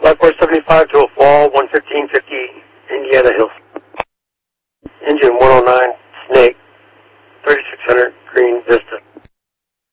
Flight 475 to a fall, 11550 Indiana Hills. Engine 109, Snake, 3600 Green Vista.